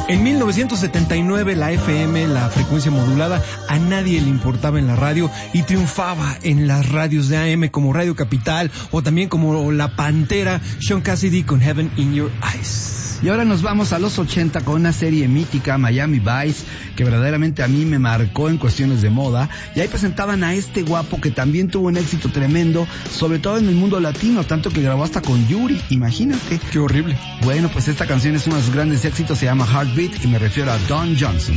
En 1979 la FM, la frecuencia modulada, a nadie le importaba en la radio y triunfaba en las radios de AM como Radio Capital o también como La Pantera, Sean Cassidy con Heaven in Your Eyes. Y ahora nos vamos a los 80 con una serie mítica, Miami Vice, que verdaderamente a mí me marcó en cuestiones de moda. Y ahí presentaban a este guapo que también tuvo un éxito tremendo, sobre todo en el mundo latino, tanto que grabó hasta con Yuri, imagínate. Qué horrible. Bueno, pues esta canción es uno de sus grandes éxitos, se llama Heartbeat y me refiero a Don Johnson.